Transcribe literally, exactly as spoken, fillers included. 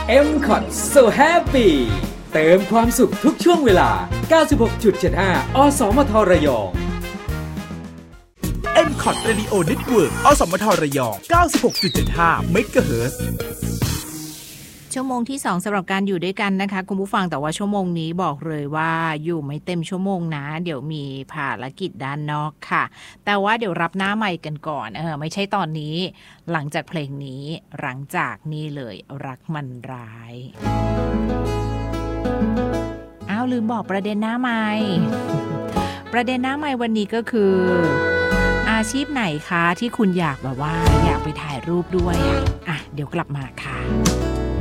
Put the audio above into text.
เอ็ม คอท So Happy เติมความสุขทุกช่วงเวลา เก้าสิบหกจุดเจ็ดห้า อสมทระยองเอ็ม คอท Radio Network อสมทระยอง เก้าสิบหกจุดเจ็ดห้า เมกะเฮิรตซ์ชั่วโมงที่สองสำหรับการอยู่ด้วยกันนะคะคุณผู้ฟังแต่ว่าชั่วโมงนี้บอกเลยว่าอยู่ไม่เต็มชั่วโมงนะเดี๋ยวมีภารกิจด้านนอกค่ะแต่ว่าเดี๋ยวรับหน้าใหม่กันก่อนเออไม่ใช่ตอนนี้หลังจากเพลงนี้หลังจากนี่เลยรักมันร้ายอ้าวลืมบอกประเด็นหน้าใหม่ประเด็นหน้าใหม่วันนี้ก็คืออาชีพไหนคะที่คุณอยากแบบว่าอยากไปถ่ายรูปด้วยอ่ะอ่ะเดี๋ยวกลับมาค่ะ